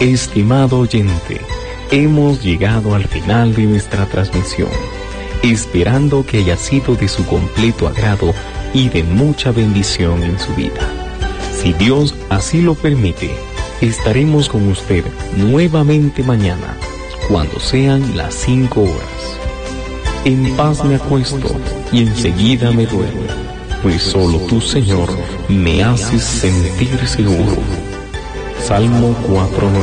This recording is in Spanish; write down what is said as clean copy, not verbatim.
Estimado oyente, hemos llegado al final de nuestra transmisión, esperando que haya sido de su completo agrado y de mucha bendición en su vida. Si Dios así lo permite, estaremos con usted nuevamente mañana, cuando sean las 5 horas. En paz me acuesto y enseguida me duermo, pues solo tú, Señor, me haces sentir seguro. Salmo 4:9.